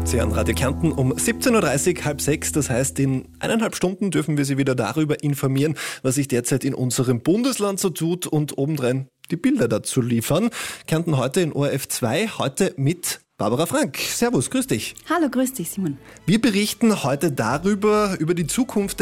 Sie an Radio Kärnten um 17.30 Uhr, halb sechs. Das heißt, in 1,5 Stunden dürfen wir Sie wieder darüber informieren, was sich derzeit in unserem Bundesland so tut und obendrein die Bilder dazu liefern. Kärnten heute in ORF 2, heute mit Barbara Frank. Servus, grüß dich. Hallo, grüß dich, Simon. Wir berichten heute über die Zukunft der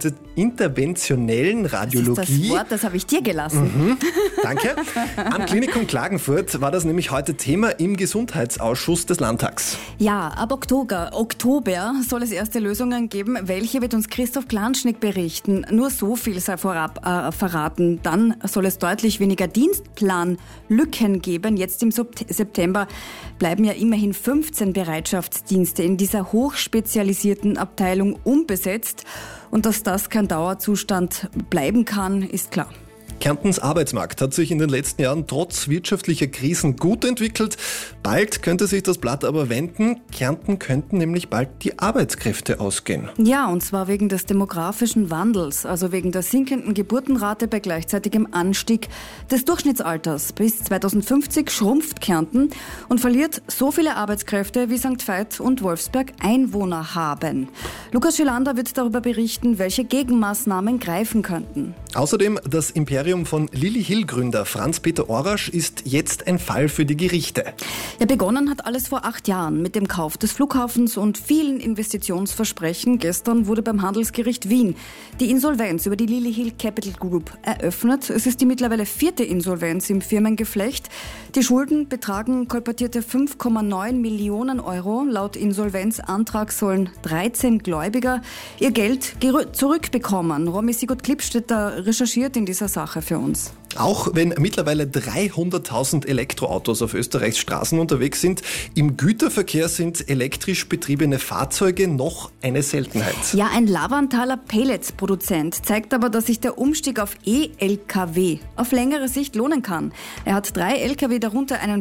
interventionellen Radiologie. Das ist das Wort, das habe ich dir gelassen. Danke. Am Klinikum Klagenfurt war das nämlich heute Thema im Gesundheitsausschuss des Landtags. Ja, ab Oktober soll es erste Lösungen geben. Welche wird uns Christoph Klanschnick berichten? Nur so viel sei vorab verraten. Dann soll es deutlich weniger Dienstplanlücken geben. Jetzt im September bleiben ja immerhin 15 Bereitschaftsdienste in dieser hochspezialisierten Abteilung unbesetzt. Und dass das kein Dauerzustand bleiben kann, ist klar. Kärntens Arbeitsmarkt hat sich in den letzten Jahren trotz wirtschaftlicher Krisen gut entwickelt. Bald könnte sich das Blatt aber wenden. Kärnten könnten nämlich bald die Arbeitskräfte ausgehen. Ja, und zwar wegen des demografischen Wandels, also wegen der sinkenden Geburtenrate bei gleichzeitigem Anstieg des Durchschnittsalters. Bis 2050 schrumpft Kärnten und verliert so viele Arbeitskräfte, wie St. Veit und Wolfsberg Einwohner haben. Lukas Schilander wird darüber berichten, welche Gegenmaßnahmen greifen könnten. Außerdem das Imperium von Lilly Hill-Gründer Franz-Peter Orasch ist jetzt ein Fall für die Gerichte. Ja, begonnen hat alles vor 8 Jahren mit dem Kauf des Flughafens und vielen Investitionsversprechen. Gestern wurde beim Handelsgericht Wien die Insolvenz über die Lilly Hill Capital Group eröffnet. Es ist die mittlerweile 4. Insolvenz im Firmengeflecht. Die Schulden betragen kolportierte 5,9 Millionen Euro. Laut Insolvenzantrag sollen 13 Gläubiger ihr Geld zurückbekommen. Romy Sigurd-Klippstetter recherchiert in dieser Sache für uns. Auch wenn mittlerweile 300.000 Elektroautos auf Österreichs Straßen unterwegs sind, im Güterverkehr sind elektrisch betriebene Fahrzeuge noch eine Seltenheit. Ja, ein Lavanthaler Pellets-Produzent zeigt aber, dass sich der Umstieg auf E-Lkw auf längere Sicht lohnen kann. Er hat 3 Lkw, darunter einen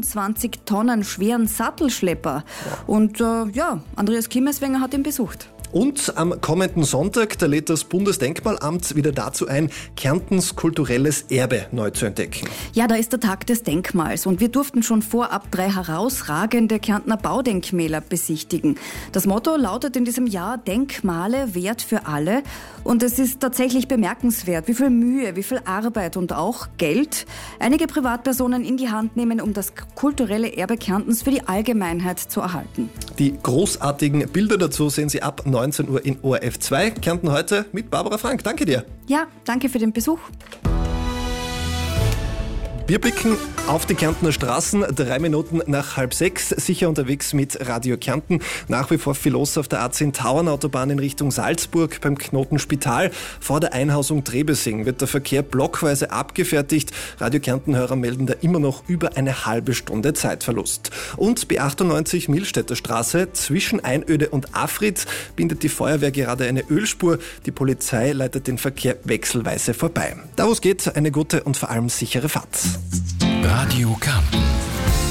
24 Tonnen schweren Sattelschlepper. Und Andreas Kimmeswenger hat ihn besucht. Und am kommenden Sonntag, da lädt das Bundesdenkmalamt wieder dazu ein, Kärntens kulturelles Erbe neu zu entdecken. Ja, da ist der Tag des Denkmals und wir durften schon vorab 3 herausragende Kärntner Baudenkmäler besichtigen. Das Motto lautet in diesem Jahr: Denkmale, Wert für alle. Und es ist tatsächlich bemerkenswert, wie viel Mühe, wie viel Arbeit und auch Geld einige Privatpersonen in die Hand nehmen, um das kulturelle Erbe Kärntens für die Allgemeinheit zu erhalten. Die großartigen Bilder dazu sehen Sie ab 19 Uhr in ORF 2. Kärnten heute mit Barbara Frank. Danke dir. Ja, danke für den Besuch. Wir blicken auf die Kärntner Straßen, 3 Minuten nach halb 6, sicher unterwegs mit Radio Kärnten. Nach wie vor viel los auf der A10 Tauernautobahn in Richtung Salzburg beim Knoten Spital. Vor der Einhausung Trebesing wird der Verkehr blockweise abgefertigt. Radio Kärnten-Hörer melden da immer noch über eine halbe Stunde Zeitverlust. Und B98 Millstätter Straße zwischen Einöde und Afrit bindet die Feuerwehr gerade eine Ölspur. Die Polizei leitet den Verkehr wechselweise vorbei. Da wo es geht, eine gute und vor allem sichere Fahrt. Radio Kärnten.